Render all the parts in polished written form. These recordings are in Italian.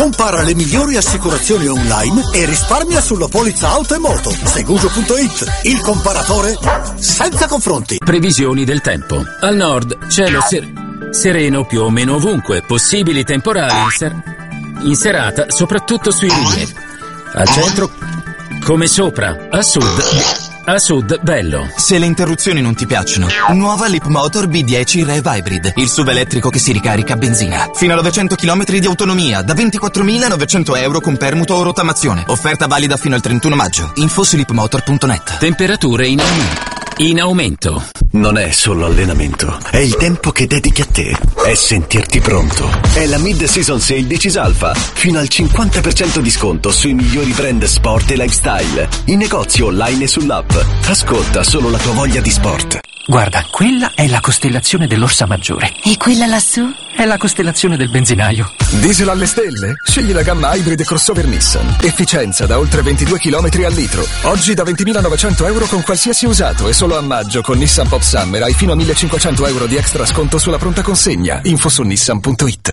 Compara le migliori assicurazioni online e risparmia sulla polizza auto e moto. Segugio.it, il comparatore senza confronti. Previsioni del tempo. Al nord, cielo sereno più o meno ovunque, possibili temporali in serata, soprattutto sui rilievi. Al centro, come sopra. A sud, bello. Se le interruzioni non ti piacciono, nuova Leapmotor B10 Rev Hybrid, il SUV elettrico che si ricarica a benzina. Fino a 900 km di autonomia, da 24.900 euro con permuto o rottamazione. Offerta valida fino al 31 maggio. Info su leapmotor.net. Temperature in aumento. Non è solo allenamento, è il tempo che dedichi a te, è sentirti pronto. È la Mid-Season Sale di Cisalfa, fino al 50% di sconto sui migliori brand sport e lifestyle, in negozio online e sull'app. Ascolta solo la tua voglia di sport. Guarda, quella è la costellazione dell'Orsa Maggiore. E quella lassù? È la costellazione del benzinaio. Diesel alle stelle? Scegli la gamma Hybrid crossover Nissan. Efficienza da oltre 22 km al litro. Oggi da 20.900 euro con qualsiasi usato e solo a maggio con Nissan Pop Summer hai fino a 1.500 euro di extra sconto sulla pronta consegna. Info su nissan.it.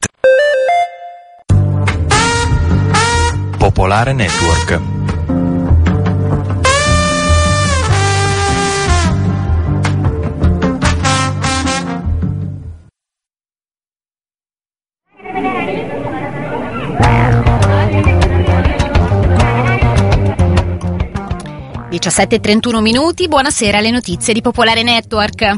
Popolare Network. Alle 17:31, buonasera, le notizie di Popolare Network.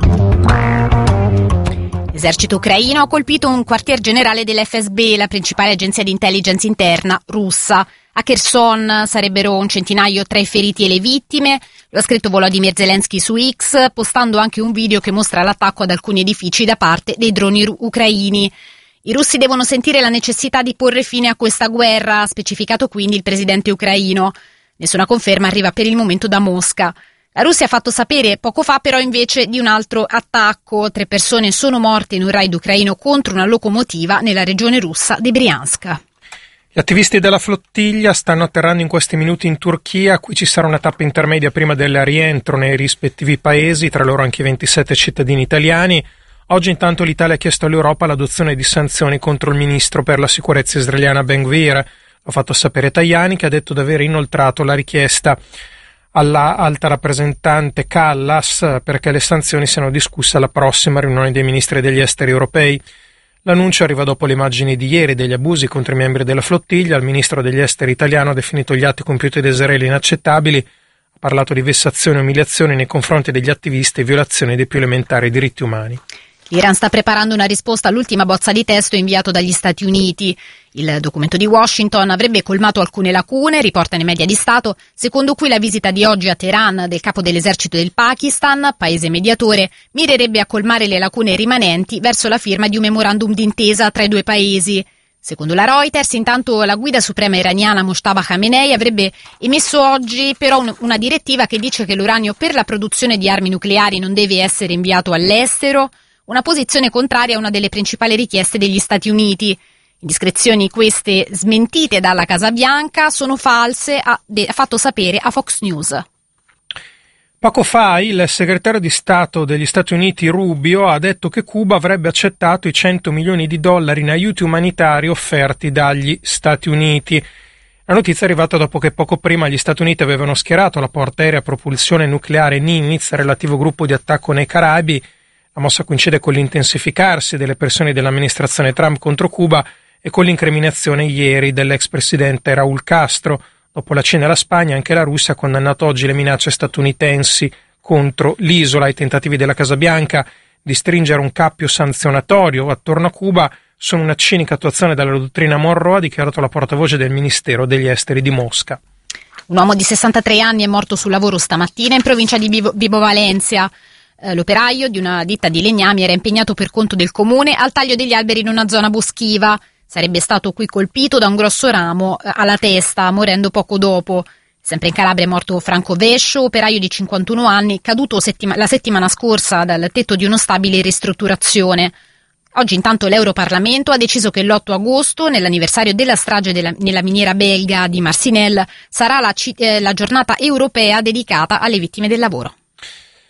L'esercito ucraino ha colpito un quartier generale dell'FSB, la principale agenzia di intelligence interna russa. A Kherson sarebbero un centinaio tra i feriti e le vittime. Lo ha scritto Volodymyr Zelensky su X, postando anche un video che mostra l'attacco ad alcuni edifici da parte dei droni ucraini. I russi devono sentire la necessità di porre fine a questa guerra, ha specificato quindi il presidente ucraino. Nessuna conferma arriva per il momento da Mosca. La Russia ha fatto sapere poco fa però invece di un altro attacco. 3 persone sono morte in un raid ucraino contro una locomotiva nella regione russa di Briansk. Gli attivisti della flottiglia stanno atterrando in questi minuti in Turchia. Qui ci sarà una tappa intermedia prima del rientro nei rispettivi paesi, tra loro anche 27 cittadini italiani. Oggi intanto l'Italia ha chiesto all'Europa l'adozione di sanzioni contro il ministro per la sicurezza israeliana Ben-Gvir. L'ha fatto sapere Tajani, che ha detto di aver inoltrato la richiesta alla alta rappresentante Kallas perché le sanzioni siano discusse alla prossima riunione dei ministri degli esteri europei. L'annuncio arriva dopo le immagini di ieri degli abusi contro i membri della flottiglia. Il ministro degli esteri italiano ha definito gli atti compiuti da Israele inaccettabili, ha parlato di vessazioni e umiliazioni nei confronti degli attivisti e violazioni dei più elementari diritti umani. L'Iran sta preparando una risposta all'ultima bozza di testo inviato dagli Stati Uniti. Il documento di Washington avrebbe colmato alcune lacune, riportano i media di Stato, secondo cui la visita di oggi a Teheran del capo dell'esercito del Pakistan, paese mediatore, mirerebbe a colmare le lacune rimanenti verso la firma di un memorandum d'intesa tra i due paesi. Secondo la Reuters, intanto la guida suprema iraniana Mojtaba Khamenei avrebbe emesso oggi però una direttiva che dice che l'uranio per la produzione di armi nucleari non deve essere inviato all'estero, una posizione contraria a una delle principali richieste degli Stati Uniti. Indiscrezioni queste smentite dalla Casa Bianca sono false, ha fatto sapere a Fox News. Poco fa il segretario di Stato degli Stati Uniti Rubio ha detto che Cuba avrebbe accettato i $100 milioni in aiuti umanitari offerti dagli Stati Uniti. La notizia è arrivata dopo che poco prima gli Stati Uniti avevano schierato la portaerei a propulsione nucleare Nimitz, relativo gruppo di attacco nei Caraibi. La mossa coincide con l'intensificarsi delle pressioni dell'amministrazione Trump contro Cuba e con l'incriminazione ieri dell'ex presidente Raúl Castro. Dopo la Cina e la Spagna, anche la Russia ha condannato oggi le minacce statunitensi contro l'isola. I tentativi della Casa Bianca di stringere un cappio sanzionatorio attorno a Cuba sono una cinica attuazione della dottrina Monroe, ha dichiarato la portavoce del Ministero degli Esteri di Mosca. Un uomo di 63 anni è morto sul lavoro stamattina in provincia di Vibo Valentia. L'operaio di una ditta di legnami era impegnato per conto del comune al taglio degli alberi in una zona boschiva. Sarebbe stato qui colpito da un grosso ramo alla testa, morendo poco dopo. Sempre in Calabria è morto Franco Vescio, operaio di 51 anni, caduto la settimana scorsa dal tetto di uno stabile in ristrutturazione. Oggi intanto l'Europarlamento ha deciso che l'8 agosto, nell'anniversario della strage nella miniera belga di Marcinelle, sarà la giornata europea dedicata alle vittime del lavoro.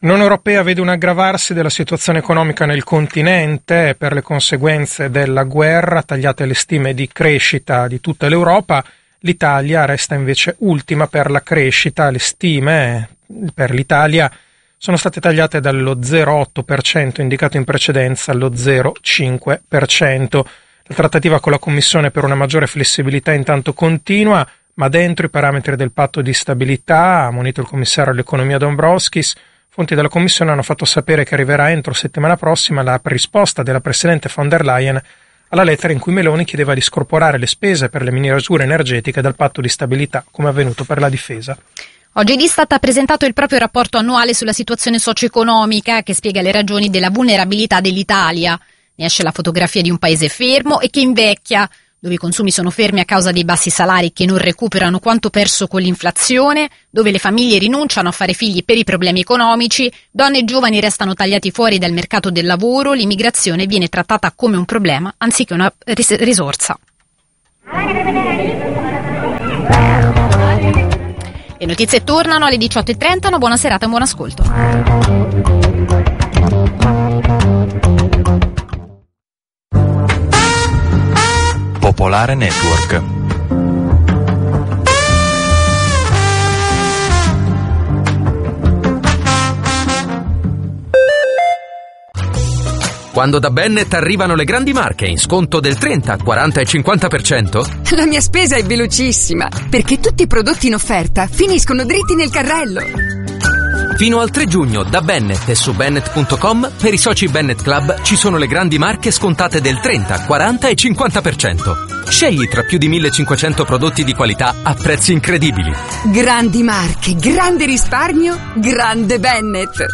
L'Unione Europea vede un aggravarsi della situazione economica nel continente e per le conseguenze della guerra, tagliate le stime di crescita di tutta l'Europa. L'Italia resta invece ultima per la crescita. Le stime per l'Italia sono state tagliate dallo 0,8% indicato in precedenza allo 0,5%. La trattativa con la Commissione per una maggiore flessibilità intanto continua, ma dentro i parametri del patto di stabilità, ha ammonito il commissario all'economia Dombrovskis. Fonti della Commissione hanno fatto sapere che arriverà entro settimana prossima la risposta della Presidente von der Leyen alla lettera in cui Meloni chiedeva di scorporare le spese per le misure energetiche dal patto di stabilità, come è avvenuto per la difesa. Oggi l'Istat ha presentato il proprio rapporto annuale sulla situazione socio-economica che spiega le ragioni della vulnerabilità dell'Italia. Ne esce la fotografia di un paese fermo e che invecchia, dove i consumi sono fermi a causa dei bassi salari che non recuperano quanto perso con l'inflazione, dove le famiglie rinunciano a fare figli per i problemi economici, donne e giovani restano tagliati fuori dal mercato del lavoro, l'immigrazione viene trattata come un problema anziché una risorsa. Le notizie tornano alle 18:30, una buona serata e un buon ascolto. Popolare Network. Quando da Bennett arrivano le grandi marche in sconto del 30, 40 e 50%? La mia spesa è velocissima, perché tutti i prodotti in offerta finiscono dritti nel carrello. Fino al 3 giugno da Bennett e su Bennett.com per i soci Bennett Club ci sono le grandi marche scontate del 30, 40 e 50%. Scegli tra più di 1500 prodotti di qualità a prezzi incredibili. Grandi marche, grande risparmio, grande Bennett.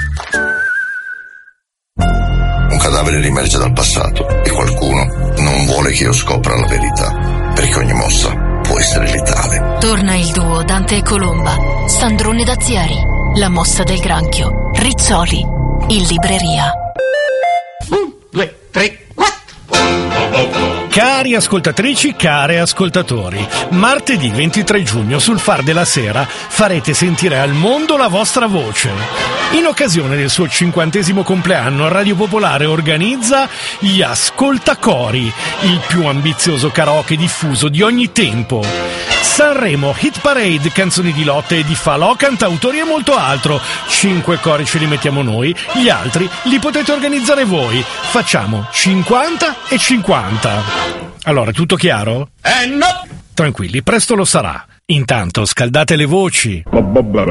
Un cadavere riemerge dal passato e qualcuno non vuole che io scopra la verità, perché ogni mossa può essere letale. Torna il duo Dante e Colomba, Sandrone Dazieri, La mossa del granchio, Rizzoli, in libreria. 1, 2, 3, 4. Cari ascoltatrici, care ascoltatori, martedì 23 giugno sul Far della Sera farete sentire al mondo la vostra voce. In occasione del suo 50° compleanno, Radio Popolare organizza gli Ascoltacori, il più ambizioso karaoke diffuso di ogni tempo. Sanremo, Hit Parade, canzoni di lotte e di falò, cantautori e molto altro. 5 cori ce li mettiamo noi, gli altri li potete organizzare voi. Facciamo 50 e 50. Allora, tutto chiaro? No! Tranquilli, presto lo sarà. Intanto scaldate le voci.